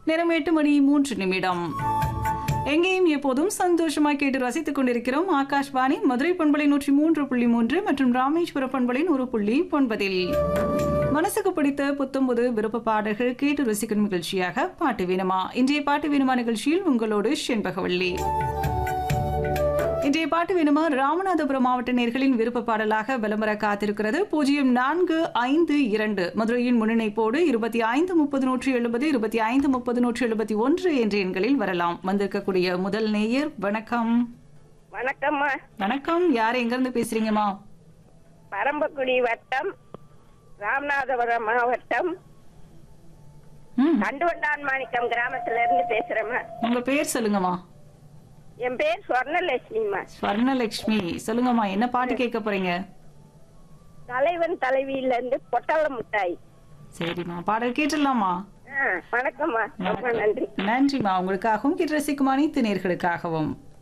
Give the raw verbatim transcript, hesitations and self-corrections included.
நேரம் எட்டு மணி மூன்று நிமிடம். எங்கேயும் எப்போதும் சந்தோஷமாய் கேட்டு ரசித்துக் கொண்டிருக்கிறோம். ஆகாஷ்வாணி மதுரை பண்பலை நூற்றி மூன்று புள்ளி மூன்று மற்றும் ராமேஸ்வர பண்பலை நூறு புள்ளி ஒன்பதில் மனசுக்கு பிடித்த புத்தம்புது விருப்ப பாடல்கள் கேட்டு ரசிக்கும் நிகழ்ச்சியாக பாட்டு வீணமா. இன்றைய பாட்டு வீணமா நிகழ்ச்சியில் உங்களோடு செண்பகவள்ளி. இன்றைய பாட்டு வேணுமா ராமநாதபுரம் மாவட்ட நேர்களின் விருப்ப பாடலாக விளம்பர காத்திருக்கிறது. பூஜ்ஜியம் நான்கு ஐந்து இரண்டு மதுரையின் முன்னிணைப்போடு இருபத்தி ஐந்து முப்பது நூற்றி எழுபது இருபத்தி ஐந்து முப்பது நூற்றி எழுபத்தி ஒன்று என்ற எண்களில் வரலாம். வந்திருக்கக்கூடிய முதல் நேயர் வணக்கம். வணக்கம்மா. வணக்கம். யார் எங்க இருந்து பேசுறீங்கம்மா? பரம்பக்குடி வட்டம், ராமநாதபுரம் மாவட்டம், கண்டுவண்டான் மாணிக்கம் கிராமத்துல இருந்து பேசுறேம்மா. உங்க பேர் சொல்லுங்கம்மா. என் பேர் ஸ்வர்ணலட்சுமிமா. ஸ்வர்ணலட்சுமி, சொல்லுங்கம்மா, என்ன பாட்டு கேட்க போறீங்க? தலைவன் தலைவியில இருந்து பொட்டல முட்டாய். சரிம்மா, பாடல் கேட்டுடலாமா? வணக்கம்மா. ரொம்ப நன்றி. நன்றிம்மா. உங்களுக்காகவும் கேட்டு ரசிக்கும் அனைத்து நேர்களுக்காகவும்.